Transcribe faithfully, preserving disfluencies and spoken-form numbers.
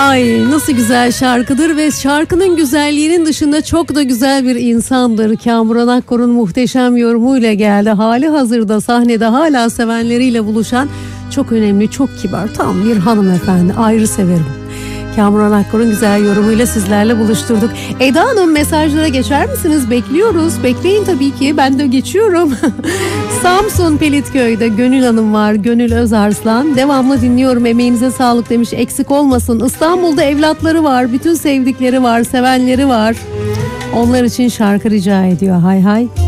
Ay nasıl güzel şarkıdır ve şarkının güzelliğinin dışında çok da güzel bir insandır. Kamuran Akkor'un muhteşem yorumuyla geldi. Hali hazırda sahnede hala sevenleriyle buluşan çok önemli, çok kibar, tam bir hanımefendi. Ayrı severim. Kamuran Akkor'un güzel yorumuyla sizlerle buluşturduk. Eda Hanım, mesajlara geçer misiniz? Bekliyoruz. Bekleyin tabii ki. Ben de geçiyorum. Samsun Pelitköy'de Gönül Hanım var. Gönül Özarslan. Devamlı dinliyorum. Emeğinize sağlık demiş. Eksik olmasın. İstanbul'da evlatları var. Bütün sevdikleri var. Sevenleri var. Onlar için şarkı rica ediyor. Hay hay.